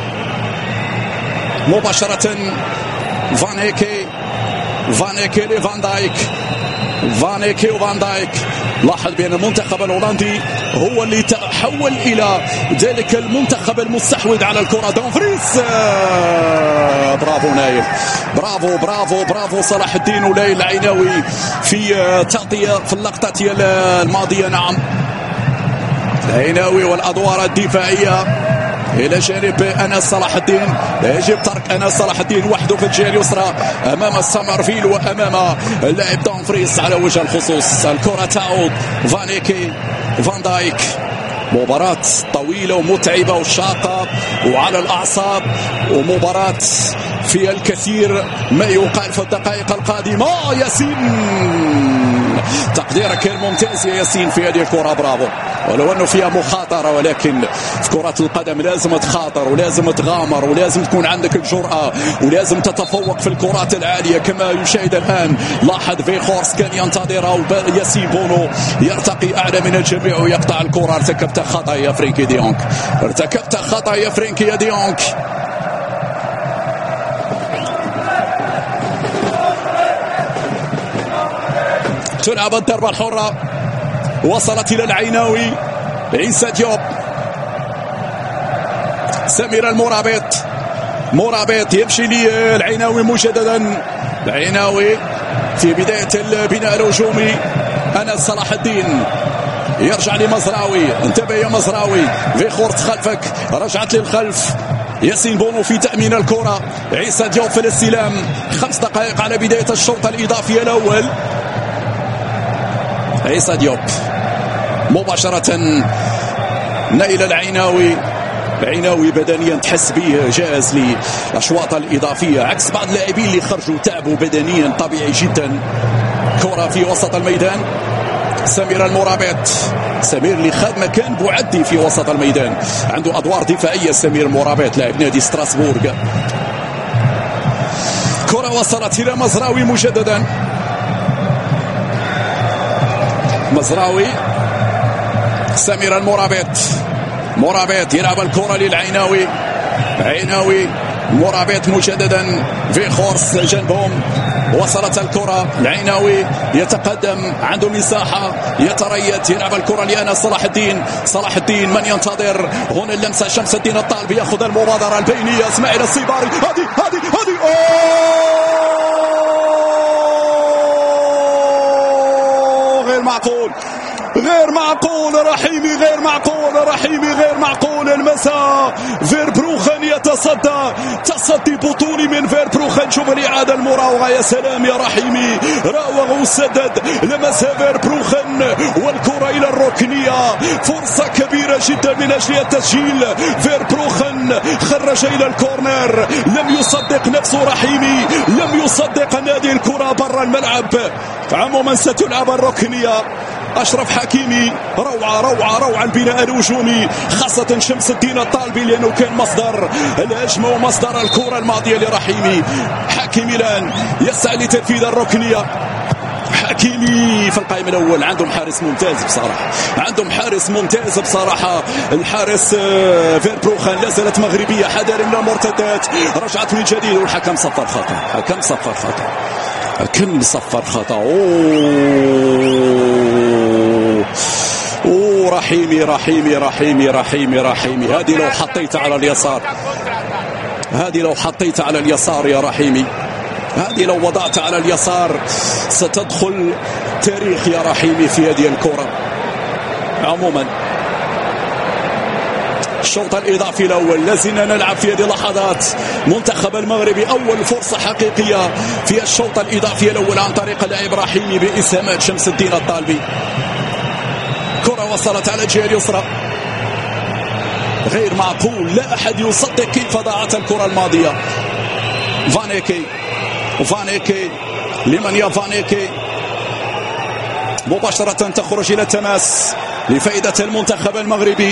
مباشرة. فان هيكي، فان هيكي لفان دايك، فان هيكي وفان دايك. لاحظ بأن المنتخب الهولندي هو اللي تحول إلى ذلك المنتخب المستحوذ على الكرة. دومفريس، برافو نايل، برافو برافو برافو صلاح الدين وليل العيناوي في تغطية في اللقطة الماضية. نعم العيناوي والأدوار الدفاعية إلى جانب أنس صلاح الدين. لا يجب ترك أنس صلاح الدين وحده في الجهة اليسرى أمام سمرفيل وأمام اللاعب دومفريس على وجه الخصوص. الكرة تعود فان هيكي، فان دايك. مباراة طويلة ومتعبة وشاقة وعلى الأعصاب، ومباراة فيها الكثير ما يقال في الدقائق القادمة. ياسين، تقديرك الممتاز يا ياسين في هذه الكرة، برافو. ولو أنه فيها مخاطرة، ولكن في كرة القدم لازم تخاطر ولازم تغامر ولازم تكون عندك الجرأة ولازم تتفوق في الكرات العالية كما يشاهد الآن. لاحظ فيخورست كان ينتظر، ياسين بونو يرتقي أعلى من الجميع ويقطع الكرة. ارتكبت خطأ يا فرينكي ديونك، ارتكبت خطأ يا فرينكي يا ديونك. تلعب الضربة الحرة، وصلت إلى العيناوي. عيسى ديوب، سمير المرابط، مرابط يمشي للعيناوي مجددا. العيناوي في بداية البناء الهجومي. أنس صلاح الدين يرجع لمزراوي، انتبه يا مزراوي. فيخورست خلفك، رجعت للخلف. ياسين بونو في تأمين الكرة. عيسى ديوب في الاستلام. خمس دقائق على بداية الشوط الإضافي الأول. عيسى ديوب مباشرة نائل العيناوي. العيناوي بدنيا تحس به جاهز للأشواط الإضافية، عكس بعض اللاعبين اللي خرجوا تعبوا بدنيا طبيعي جدا. كرة في وسط الميدان. سمير المرابط، سمير اللي خد مكان بوعدي في وسط الميدان، عنده أدوار دفاعية. سمير المرابط لاعب نادي ستراسبورغ. كرة وصلت إلى مزراوي مجددا. مزراوي، سمير المرابط، مرابط يلعب الكرة للعيناوي. عيناوي، مرابط مجددا. فيخورست جنبهم، وصلت الكرة. العيناوي يتقدم، عنده مساحة، يتريث، يلعب الكرة لأنس صلاح الدين. صلاح الدين من ينتظر هنا اللمسة. شمس الدين الطالبي يأخذ المبادرة البينية. اسماعيل الصيباري، هذه هذه هذه غير معقول، غير معقول. رحيمي غير معقول، الكرة رحيمي غير معقول. المساء فيربروخن يتصدى تصدي بطولي من فيربروخن. شوف الإعادة المراوغة يا سلام يا رحيمي، راوغ وسدد لمس فيربروخن والكرة إلى الركنية. فرصة كبيرة جدا من أجل التسجيل. فيربروخن خرج إلى الكورنر، لم يصدق نفسه رحيمي، لم يصدق أن هذه الكرة برا الملعب. عموما ستلعب الركنية. أشرف حكيمي روعة روعة روعة البناء الهجومي، خاصة شمس الدين الطالبي لأنه كان مصدر الهجمة ومصدر الكرة الماضية لرحيمي. حكيمي الآن يسعى لتنفيذ الركنية. حكيمي في القائم الأول. عندهم حارس ممتاز بصراحة، عندهم حارس ممتاز بصراحة. الحارس فيربروخن لا زالت مغربية، حذر من المرتدات. رجعت من جديد والحكم صفر خطأ. حكم صفر خطأ. حكم صفر خطأ. أوه أوه رحيمي رحيمي رحيمي رحيمي رحيمي. هذه لو حطيت على اليسار، هذه لو حطيت على اليسار يا رحيمي، هذه لو وضعت على اليسار ستدخل تاريخ يا رحيمي في هذه الكرة. عموما الشوط الإضافي الأول لازلنا نلعب في هذه اللحظات. منتخب المغربي أول فرصة حقيقية في الشوط الإضافي الأول عن طريق اللاعب رحيمي بإسهامات شمس الدين الطالبي. كرة وصلت على الجهة اليسرى، غير معقول، لا أحد يصدق كيف ضاعت الكرة الماضية. فانيكي فانيكي لمن يا فانيكي مباشرة تخرج إلى التماس لفائدة المنتخب المغربي.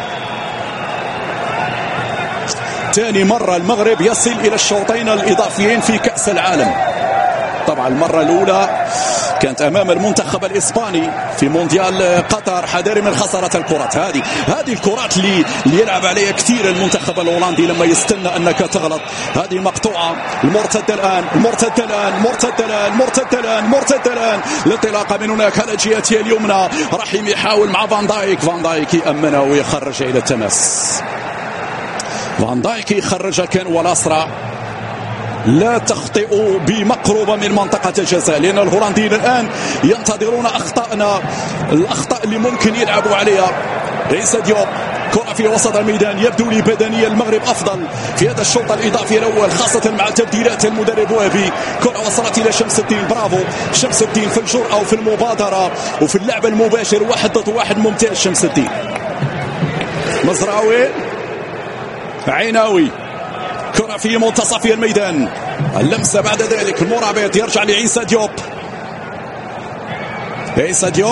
ثاني مرة المغرب يصل إلى الشوطين الإضافيين في كأس العالم. طبعا المرة الأولى كانت أمام المنتخب الإسباني في مونديال قطر. حذر من خسارة الكرات. هذه هذه الكرات اللي, اللي يلعب عليها كثير المنتخب الهولندي لما يستنى أنك تغلط. هذه مقطوعة. المرتدة الآن المرتدة الآن المرتدة الآن المرتدة الآن المرتدة الآن الانطلاقة من هناك على جهته اليمنى. رحيم يحاول مع فان دايك، فان دايك يأمنه ويخرج إلى التماس. فان دايك يخرج كان ولا صراع. لا تخطئوا بمقربة من منطقة الجزاء، لأن الهولنديين الآن ينتظرون أخطائنا، الأخطاء اللي ممكن يلعبوا عليها. عيسى ديوب كرة في وسط الميدان. يبدو لي بدنيا المغرب أفضل في هذا الشوط الإضافي الأول، خاصة مع تبديلات المدرب وهبي. كرة وصلت إلى شمس الدين. برافو شمس الدين في الجرأة وفي المبادرة وفي اللعب المباشر، واحد ضد واحد ممتاز شمس الدين. مزراوي عيناوي، كرة في منتصف الميدان. اللمسة بعد ذلك المرابط يرجع لعيسى ديوب. عيسى ديوب،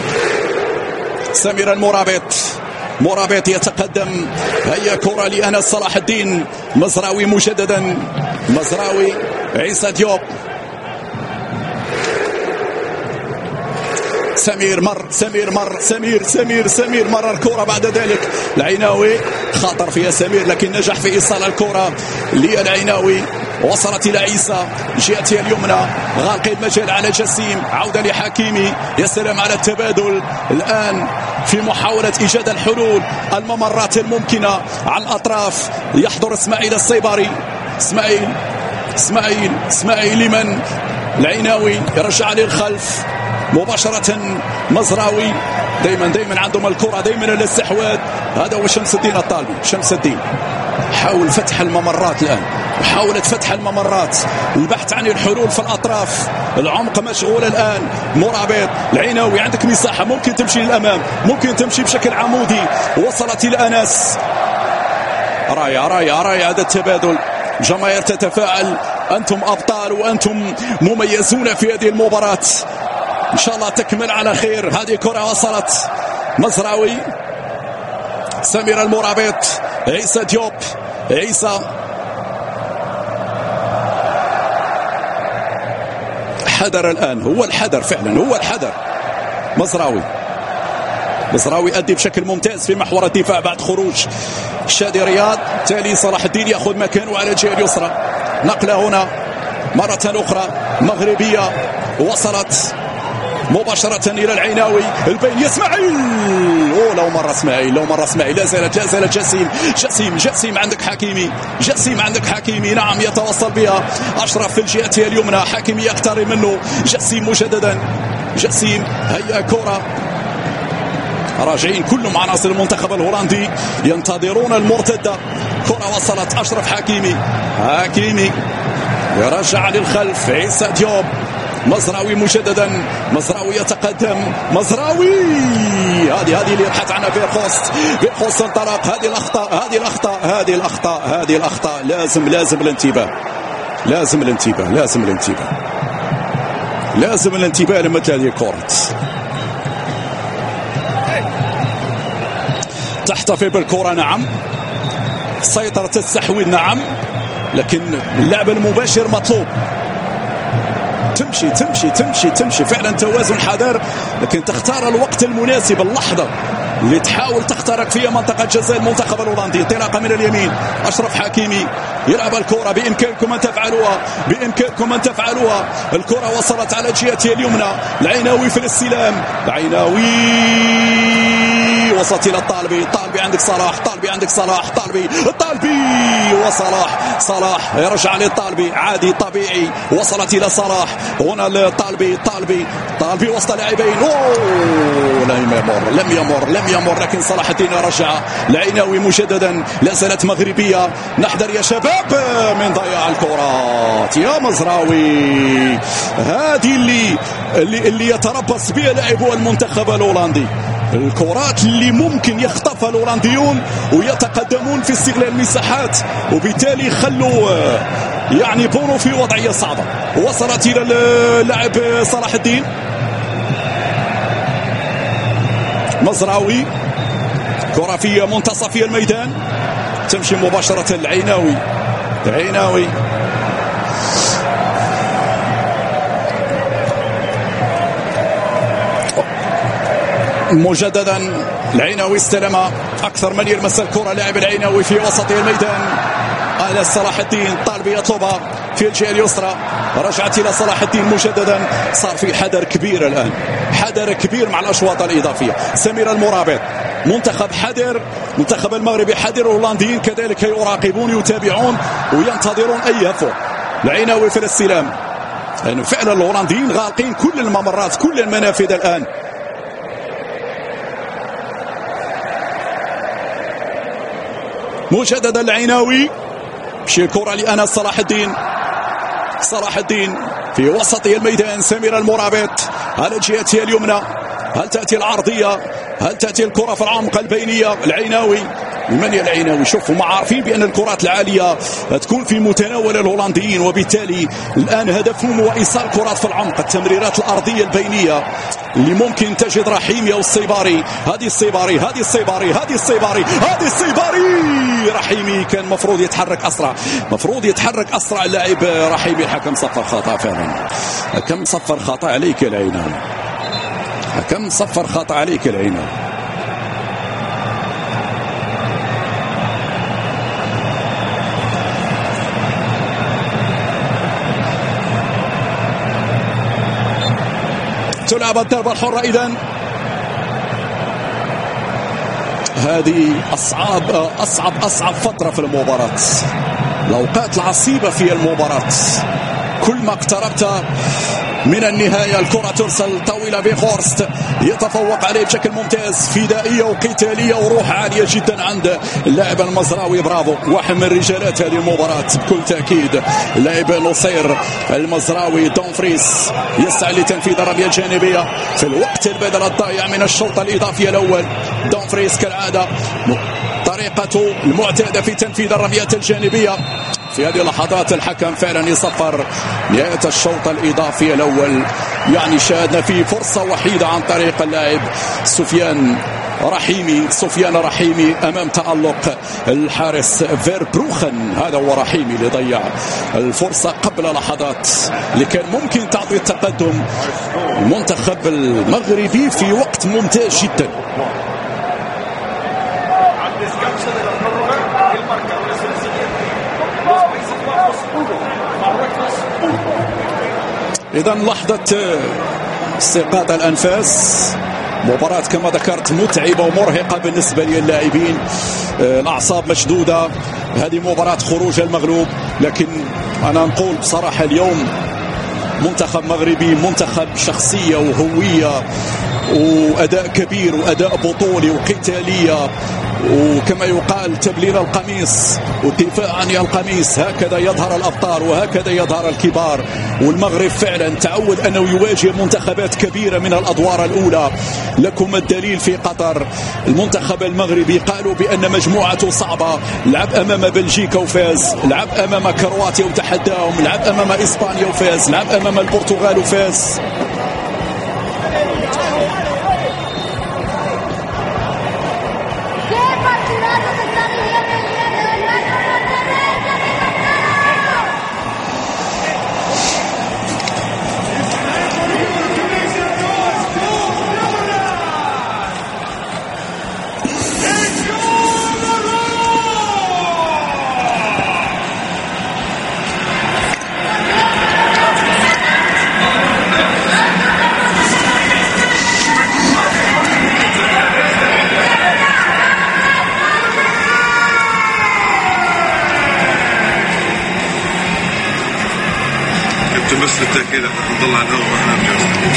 سمير المرابط، مرابط يتقدم. هيا كرة لأنس صلاح الدين. مزراوي مجددا، مزراوي عيسى ديوب. سمير مر سمير مر سمير سمير سمير مر الكرة بعد ذلك. العيناوي خاطر فيها سمير لكن نجح في إيصال الكرة للعيناوي. وصلت إلى عيسى جهته اليمنى، غالق المجال على جسيم. عودة لحكيمي. يا سلام على التبادل الآن في محاولة إيجاد الحلول، الممرات الممكنة على الأطراف. يحضر إسماعيل الصيباري. إسماعيل إسماعيل إسماعيل لمن؟ العيناوي يرجع للخلف مباشرة. مزراوي دايما دايما عندهم الكرة، دايما الاستحواذ. هذا هو شمس الدين الطالبي. شمس الدين حاول فتح الممرات الآن، محاولة فتح الممرات، البحث عن الحلول في الأطراف. العمق مشغول الآن. مرابط، العيناوي، عندك مساحة، ممكن تمشي للأمام، ممكن تمشي بشكل عمودي. وصلت إلى أنس. راية راية راية هذا التبادل. جماهير تتفاعل. أنتم أبطال وأنتم مميزون في هذه المباراة. إن شاء الله تكمل على خير. هذه كرة وصلت. مزراوي، سمير المرابط، عيسى ديوب. عيسى حذر الآن، هو الحذر فعلا، هو الحذر. مزراوي مزراوي أدي بشكل ممتاز في محور الدفاع بعد خروج شادي رياض. تالي صلاح الدين يأخذ مكانه على الجهة اليسرى. نقلة هنا مرة أخرى مغربية. وصلت مباشرة إلى العيناوي. البين إسماعيل. أوه لو مرة إسماعيل، لو مرة إسماعيل. لا زالت لا زالت جسيم جسيم جسيم. عندك حكيمي، جسيم عندك حكيمي. نعم يتوصل بها أشرف في الجهة اليمنى. حكيمي يقترب منه. جسيم مجددا. جسيم. هيا كرة راجعين كلهم عناصر المنتخب الهولندي ينتظرون المرتدة. كرة وصلت أشرف حكيمي، حكيمي يرجع للخلف عيسى ديوب، مزراوي مجددا، مزراوي يتقدم، مزراوي هذه هذه اللي يبحث عنها فيرخوست، فيرخوست انطلق، هذه الأخطاء هذه الأخطاء هذه الأخطاء هذه الأخطاء لازم لازم الانتباه، لازم الانتباه لازم الانتباه لازم الانتباه لمثل هذه الكرات. تحتفل بالكرة نعم، سيطرة التحويل نعم، لكن اللعب المباشر مطلوب. تمشي تمشي تمشي تمشي فعلا توازن حذر، لكن تختار الوقت المناسب، اللحظة اللي تحاول تخترق فيها منطقة جزاء المنتخب الهولندي. انطلاقة من اليمين، أشرف حكيمي يلعب الكرة، بإمكانكم أن تفعلوها، بإمكانكم أن تفعلوها. الكرة وصلت على جهته اليمنى، العيناوي في الاستلام، العيناوي وصلت إلى الطالبي، الطالبي عندك صلاح، طالبي عندك صلاح، طالبي الطالبي وصلاح، صلاح يرجع للطالبي عادي طبيعي، وصلت إلى صلاح، هنا الطالبي، طالبي طالبي وسط لاعبين، اوه لم يمر لم يمر لم يمر لكن صلاح الدين رجع. العيناوي مجددا، لا زالت مغربية، نحذر يا شباب من ضياع الكرات يا مزراوي. هذه اللي اللي, اللي يتربص بها لاعبو المنتخب الهولندي، الكرات اللي ممكن يخطفها الهولنديون ويتقدمون في استغلال المساحات، وبالتالي يخلوا يعني بونو في وضعية صعبة. وصلت إلى اللاعب صلاح الدين، مزراوي كرة في منتصف الميدان، تمشي مباشرة العيناوي، العيناوي مجددا، العيناوي استلمها، أكثر من يلمس الكرة لاعب العيناوي في وسط الميدان. على صلاح الدين، طالبي يطلبها في الجهة اليسرى، رجعت إلى صلاح الدين مجددا. صار في حذر كبير الآن، حذر كبير مع الأشواط الإضافية. سمير المرابط، منتخب حذر، منتخب المغربي حذر، الهولنديين كذلك يراقبون يتابعون وينتظرون أي هفوة. العيناوي في الاستلام، يعني فعلا الهولنديين غالقين كل الممرات كل المنافذ الآن. مجددا العيناوي، مشي الكرة لأنس صلاح الدين، صلاح الدين في وسط الميدان. سمير المرابط على جهته اليمنى، هل تأتي العرضية؟ هل تأتي الكرة في العمق البينية؟ العيناوي، من يا العيناوي؟ شوفوا ما عارفين بأن الكرات العالية تكون في متناول الهولنديين، وبالتالي الآن هدفهم هو إيصال كرات في العمق، التمريرات الأرضية البينية اللي ممكن تجد رحيمي أو الصيباري. هذه الصيباري، هذه الصيباري، هذه الصيباري، هذه الصيباري. رحيمي كان مفروض يتحرك أسرع، مفروض يتحرك أسرع اللاعب رحيمي. الحكم صفر خطأ فعلا، الحكم صفر خطأ عليك يا العيناوي، الحكم صفر خطأ عليك يا العيناوي. تلعب الضربة الحرة. إذن هذه أصعب أصعب أصعب فترة في المباراة، الأوقات العصيبة في المباراة. كل ما اقتربت من النهاية الكرة ترسل طويلة، بيخورست يتفوق عليه بشكل ممتاز، فدائية وقتالية وروح عالية جدا عند اللاعب المزراوي. برافو، واحد من رجالات هذه المباراة بكل تأكيد اللاعب نصير المزراوي. دونفريس يسعى لتنفيذ الرمية الجانبية في الوقت البدل الضائع من الشوط الإضافي الأول. دونفريس كالعادة طريقته المعتادة في تنفيذ الرميات الجانبية. في هذه اللحظات الحكم فعلا يصفر نهاية الشوط الإضافي الأول، يعني شاهدنا فيه فرصة وحيدة عن طريق اللاعب سفيان رحيمي، سفيان رحيمي أمام تألق الحارس فيربروخن. هذا هو رحيمي اللي ضيع الفرصة قبل لحظات اللي كان ممكن تعطي التقدم المنتخب المغربي في وقت ممتاز جدا. إذا لحظة استيقاظ الأنفاس، مباراة كما ذكرت متعبة ومرهقة بالنسبة للاعبين، الأعصاب مشدودة. هذه مباراة خروج المغلوب، لكن أنا نقول بصراحة اليوم منتخب مغربي، منتخب شخصية وهوية وأداء كبير وأداء بطولي وقتالية، وكما يقال تبليل القميص والدفاع عن القميص. هكذا يظهر الأبطال وهكذا يظهر الكبار. والمغرب فعلا تعود أنه يواجه منتخبات كبيرة من الأدوار الأولى. لكم الدليل في قطر، المنتخب المغربي قالوا بأن مجموعته صعبة، لعب أمام بلجيكا وفاز، لعب أمام كرواتيا وتحداهم، لعب أمام إسبانيا وفاز، لعب أمام البرتغال وفاز. بس للتأكيد احنا نضل على الهواء.